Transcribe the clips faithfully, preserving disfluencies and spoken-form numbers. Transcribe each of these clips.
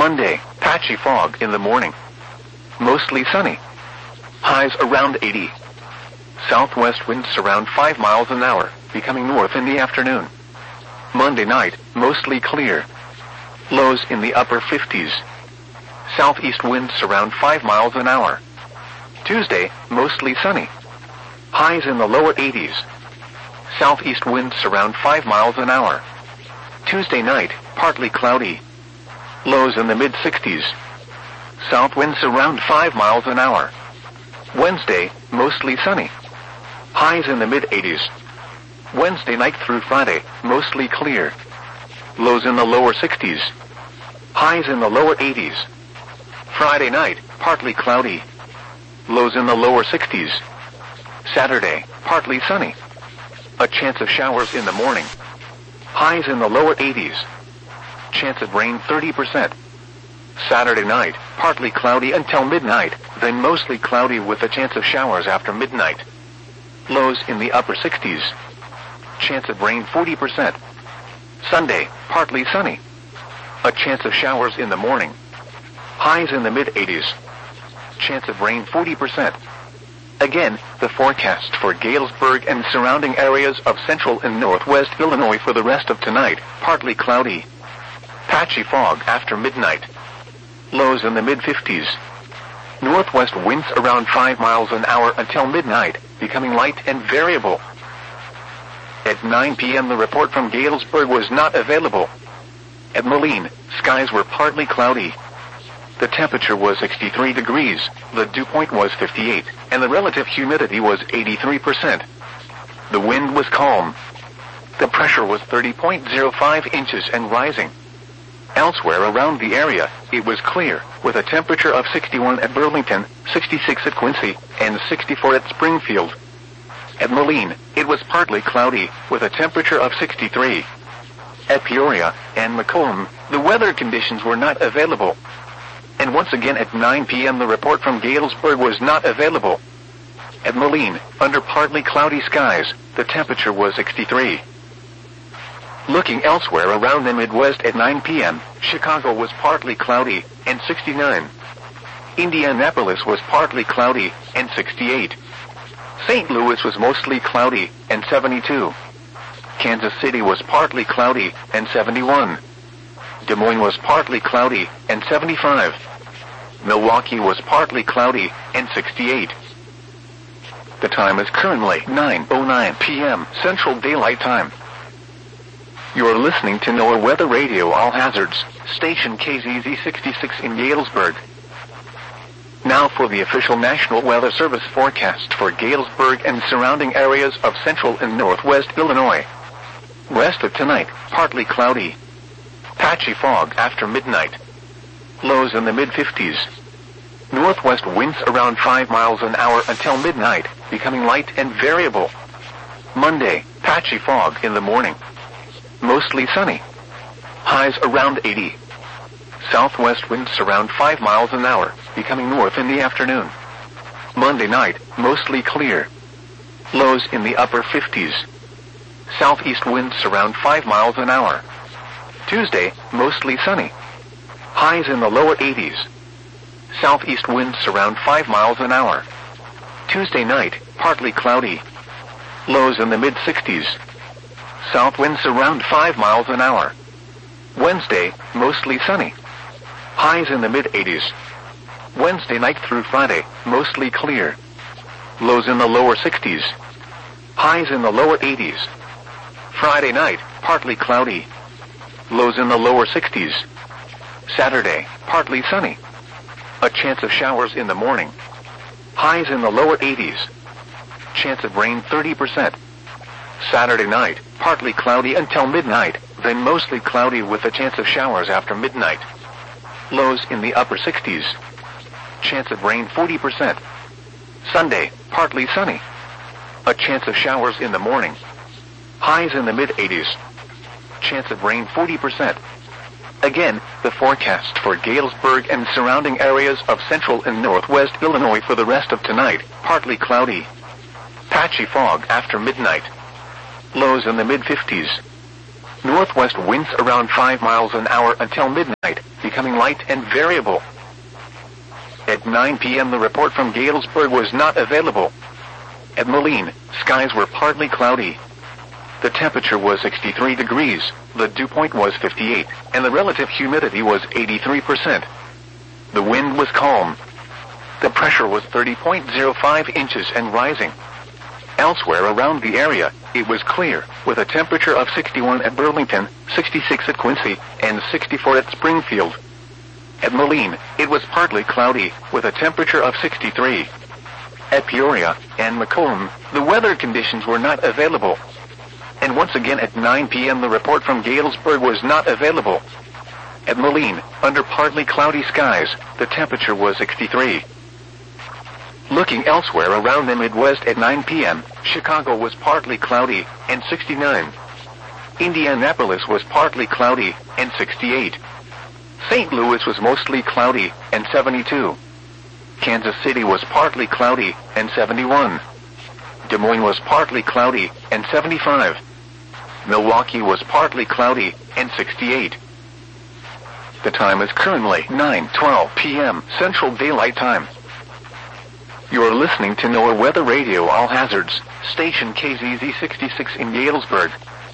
Monday, patchy fog in the morning. Mostly sunny. Highs around eighty. Southwest winds around five miles an hour, becoming north in the afternoon. Monday night, mostly clear. Lows in the upper fifties. Southeast winds around five miles an hour. Tuesday, mostly sunny. Highs in the lower eighties. Southeast winds around five miles an hour. Tuesday night, partly cloudy. Lows in the mid sixties. South winds around five miles an hour. Wednesday, mostly sunny. Highs in the mid eighties. Wednesday night through Friday, mostly clear. Lows in the lower sixties. Highs in the lower eighties. Friday night, partly cloudy. Lows in the lower sixties. Saturday, partly sunny. A chance of showers in the morning. Highs in the lower eighties. Chance of rain thirty percent. Saturday night, partly cloudy until midnight, then mostly cloudy with a chance of showers after midnight. Lows in the upper sixties. Chance of rain forty percent. Sunday, partly sunny. A chance of showers in the morning. Highs in the mid eighties. Chance of rain forty percent. Again, the forecast for Galesburg and surrounding areas of central and northwest Illinois for the rest of tonight, partly cloudy. Patchy fog after midnight. Lows in the mid fifties. Northwest winds around five miles an hour until midnight, becoming light and variable. At nine p.m. the report from Galesburg was not available. At Moline, skies were partly cloudy. The temperature was sixty-three degrees, the dew point was fifty-eight, and the relative humidity was eighty-three percent. The wind was calm. The pressure was thirty point zero five inches and rising. Elsewhere around the area, it was clear, with a temperature of sixty-one at Burlington, sixty-six at Quincy, and sixty-four at Springfield. At Moline, it was partly cloudy, with a temperature of sixty-three. At Peoria and Macomb, the weather conditions were not available. And once again at nine p.m. the report from Galesburg was not available. At Moline, under partly cloudy skies, the temperature was sixty-three. Looking elsewhere around the Midwest at nine p.m., Chicago was partly cloudy, and sixty-nine. Indianapolis was partly cloudy, and sixty-eight. Saint Louis was mostly cloudy, and seventy-two. Kansas City was partly cloudy, and seventy-one. Des Moines was partly cloudy, and seventy-five. Milwaukee was partly cloudy, and sixty-eight. The time is currently nine oh nine p.m. Central Daylight Time. You are listening to NOAA Weather Radio All Hazards, station K Z Z sixty-six in Galesburg. Now for the official National Weather Service forecast for Galesburg and surrounding areas of central and northwest Illinois. Rest of tonight, partly cloudy. Patchy fog after midnight. Lows in the mid fifties. Northwest winds around five miles an hour until midnight, becoming light and variable. Monday, patchy fog in the morning. Mostly sunny. Highs around eighty. Southwest winds around five miles an hour, becoming north in the afternoon. Monday night, mostly clear. Lows in the upper fifties. Southeast winds around five miles an hour. Tuesday, mostly sunny. Highs in the lower eighties. Southeast winds around five miles an hour. Tuesday night, partly cloudy. Lows in the mid sixties. South winds around five miles an hour. Wednesday, mostly sunny. Highs in the mid eighties. Wednesday night through Friday, mostly clear. Lows in the lower sixties. Highs in the lower eighties. Friday night, partly cloudy. Lows in the lower sixties. Saturday, partly sunny. A chance of showers in the morning. Highs in the lower eighties. Chance of rain thirty percent. Saturday night, partly cloudy until midnight, then mostly cloudy with a chance of showers after midnight. Lows in the upper sixties. Chance of rain forty percent. Sunday, partly sunny. A chance of showers in the morning. Highs in the mid eighties. Chance of rain forty percent. Again, the forecast for Galesburg and surrounding areas of central and northwest Illinois for the rest of tonight, partly cloudy. Patchy fog after midnight. Lows in the mid fifties. Northwest winds around five miles an hour until midnight, becoming becoming light and variable. At nine p.m. the report from Galesburg was not available. At Moline, skies were partly cloudy. The temperature was sixty-three degrees, the dew point was fifty-eight, and the relative humidity was eighty-three percent. The wind was calm. The pressure was thirty point zero five inches and rising. Elsewhere around the area, it was clear, with a temperature of sixty-one at Burlington, sixty-six at Quincy, and sixty-four at Springfield. At Moline, it was partly cloudy, with a temperature of sixty-three. At Peoria and Macomb, the weather conditions were not available. And once again at nine p.m. the report from Galesburg was not available. At Moline, under partly cloudy skies, the temperature was sixty-three. Looking elsewhere around the Midwest at nine p.m., Chicago was partly cloudy and sixty-nine. Indianapolis was partly cloudy and sixty-eight. Saint Louis was mostly cloudy and seventy-two. Kansas City was partly cloudy and seventy-one. Des Moines was partly cloudy and seventy-five. Milwaukee was partly cloudy and sixty-eight. The time is currently nine twelve p.m. Central Daylight Time. You are listening to NOAA Weather Radio All Hazards, station K Z Z sixty-six in Galesburg.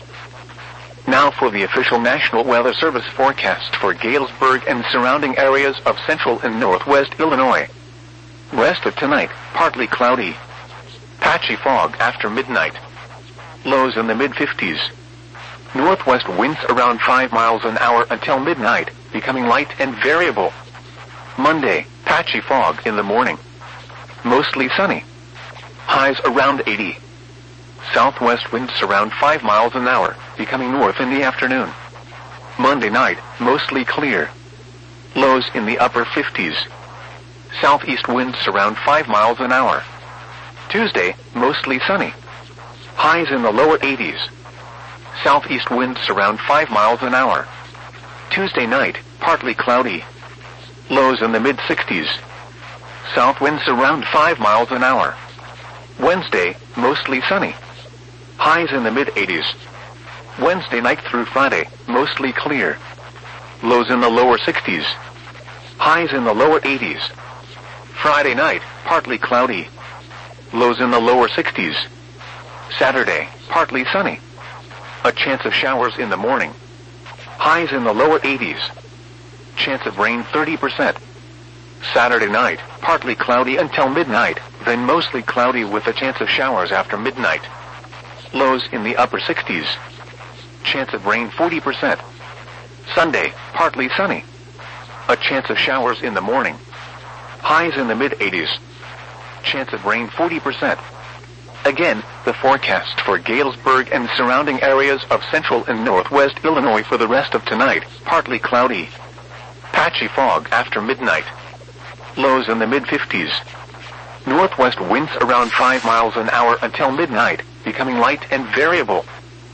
Now for the official National Weather Service forecast for Galesburg and surrounding areas of central and northwest Illinois. West of tonight, partly cloudy. Patchy fog after midnight. Lows in the mid-fifties. Northwest winds around five miles an hour until midnight, becoming light and variable. Monday, patchy fog in the morning. Mostly sunny. Highs around eighty. Southwest winds around five miles an hour, becoming north in the afternoon. Monday night, mostly clear. Lows in the upper fifties. Southeast winds around five miles an hour. Tuesday, mostly sunny. Highs in the lower eighties. Southeast winds around five miles an hour. Tuesday night, partly cloudy. Lows in the mid-sixties. South winds around five miles an hour. Wednesday, mostly sunny. Highs in the mid-eighties. Wednesday night through Friday, mostly clear. Lows in the lower sixties. Highs in the lower eighties. Friday night, partly cloudy. Lows in the lower sixties. Saturday, partly sunny. A chance of showers in the morning. Highs in the lower eighties. Chance of rain thirty percent. Saturday night, partly cloudy until midnight, then mostly cloudy with a chance of showers after midnight. Lows in the upper sixties. Chance of rain forty percent. Sunday, partly sunny. A chance of showers in the morning. Highs in the mid-eighties. Chance of rain forty percent. Again, the forecast for Galesburg and surrounding areas of central and northwest Illinois for the rest of tonight, partly cloudy. Patchy fog after midnight. Lows in the mid-fifties. Northwest winds around five miles an hour until midnight, becoming light and variable.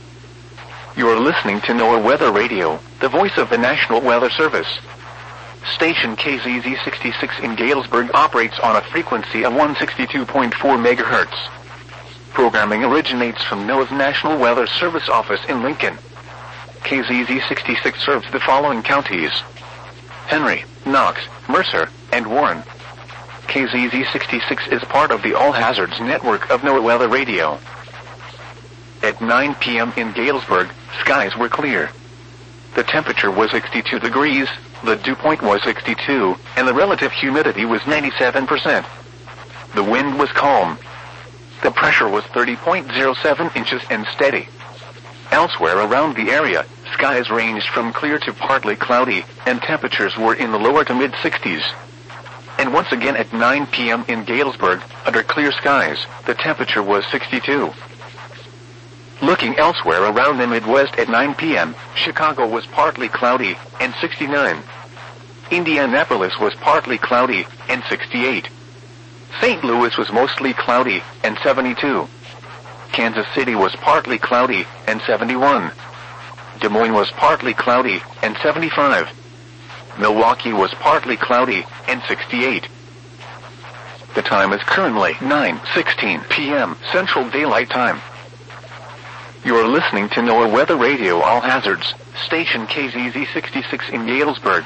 You are listening to NOAA Weather Radio, the voice of the National Weather Service. Station K Z Z sixty-six in Galesburg operates on a frequency of one sixty-two point four megahertz. Programming originates from NOAA's National Weather Service office in Lincoln. K Z Z sixty-six serves the following counties: Henry, Knox, Mercer, and Warren. K Z Z sixty-six is part of the All Hazards network of NOAA Weather Radio. At nine p.m. in Galesburg, skies were clear. The temperature was sixty-two degrees, the dew point was sixty-two, and the relative humidity was ninety-seven percent. The wind was calm. The pressure was thirty point zero seven inches and steady. Elsewhere around the area, skies ranged from clear to partly cloudy, and temperatures were in the lower to mid-sixties. And once again at nine p.m. in Galesburg, under clear skies, the temperature was sixty-two. Looking elsewhere around the Midwest at nine p.m., Chicago was partly cloudy and sixty-nine. Indianapolis was partly cloudy and sixty-eight. Saint Louis was mostly cloudy and seventy-two. Kansas City was partly cloudy and seventy-one. Des Moines was partly cloudy and seventy-five. Milwaukee was partly cloudy and sixty-eight. The time is currently nine sixteen p.m. Central Daylight Time. You are listening to NOAA Weather Radio All Hazards, station K Z Z sixty-six in Galesburg.